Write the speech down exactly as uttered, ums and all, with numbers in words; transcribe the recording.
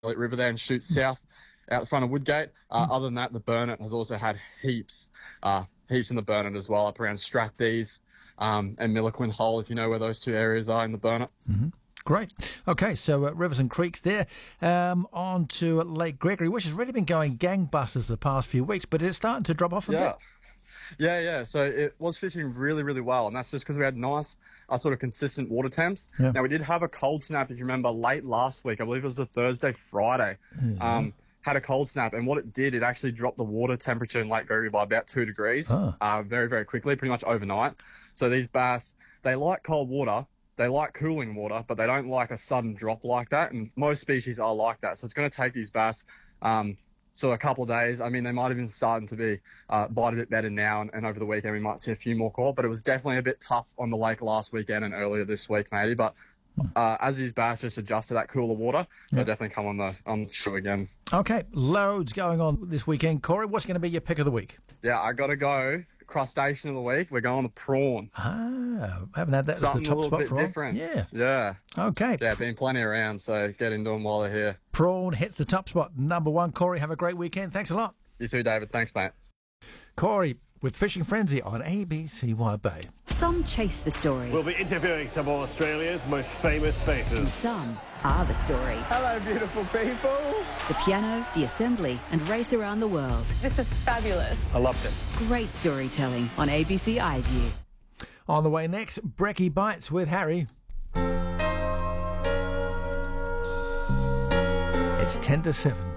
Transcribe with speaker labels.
Speaker 1: River there and shoots south out the front of Woodgate. Uh, other than that, the Burnett has also had heaps, uh, heaps in the Burnett as well, up around Strathdees um, and Milliquin Hole, if you know where those two areas are in the Burnett.
Speaker 2: Mm-hmm. Great. Okay, so uh, rivers and creeks there. Um, on to Lake Gregory, which has really been going gangbusters the past few weeks, but it's starting to drop off a
Speaker 1: yeah.
Speaker 2: bit.
Speaker 1: Yeah, yeah. So it was fishing really, really well, and that's just because we had nice, uh, sort of consistent water temps.
Speaker 2: Yeah.
Speaker 1: Now, we did have a cold snap, if you remember, late last week. I believe it was a Thursday, Friday.
Speaker 2: Mm-hmm.
Speaker 1: Um, had a cold snap, and what it did, it actually dropped the water temperature in Lake Gregory by about two degrees
Speaker 2: Oh.
Speaker 1: uh, very, very quickly, pretty much overnight. So these bass, they like cold water. They like cooling water, but they don't like a sudden drop like that, and most species are like that. So it's going to take these bass um, so a couple of days. I mean, they might have been starting to be uh, bite a bit better now, and, and over the weekend we might see a few more caught, but it was definitely a bit tough on the lake last weekend and earlier this week, maybe. But uh, as these bass just adjust to that cooler water, they'll
Speaker 2: Yep.
Speaker 1: definitely come on the on the shoe again.
Speaker 2: Okay, loads going on this weekend. Corey, what's going to be your pick of the week?
Speaker 1: Yeah, I got to go. Crustacean of the week, we're going to prawn.
Speaker 2: Ah, haven't had that as the
Speaker 1: Something a
Speaker 2: top
Speaker 1: little
Speaker 2: spot
Speaker 1: bit
Speaker 2: for a while.
Speaker 1: different.
Speaker 2: Yeah.
Speaker 1: Yeah.
Speaker 2: Okay.
Speaker 1: Yeah, been plenty around, so get into them while they're here.
Speaker 2: Prawn hits the top spot. Number one, Corey, have a great weekend. Thanks a lot.
Speaker 1: You too, David. Thanks, mate.
Speaker 2: Corey with Fishing Frenzy on A B C Y Bay.
Speaker 3: Some chase the story,
Speaker 4: We'll be interviewing some of Australia's most famous
Speaker 3: and
Speaker 4: faces.
Speaker 3: some are the story.
Speaker 1: Hello, beautiful people.
Speaker 3: The piano, the assembly, and race around the world.
Speaker 5: This is fabulous.
Speaker 4: I loved it.
Speaker 3: Great storytelling on A B C iView.
Speaker 2: On the way next, Brekkie Bites with Harry. It's ten to seven.